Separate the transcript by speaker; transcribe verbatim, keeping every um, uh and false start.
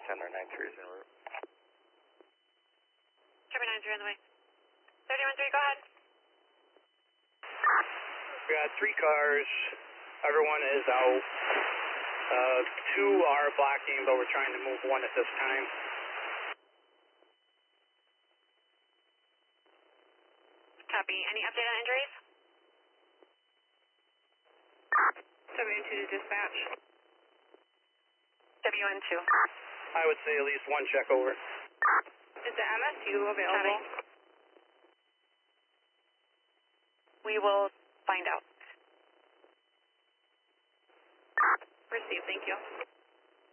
Speaker 1: ten or nine three is en route.
Speaker 2: Trevor nine three on the way. thirty-one three, go ahead.
Speaker 3: We got three cars. Everyone is out. Uh, two are blocking, but we're trying to move one at this time.
Speaker 2: Copy. Any update on injuries?
Speaker 4: W N two to dispatch.
Speaker 2: W N two.
Speaker 3: I would say at least one check over.
Speaker 4: Is the M S U available?
Speaker 2: Copy. We will find out.
Speaker 4: Received, thank you.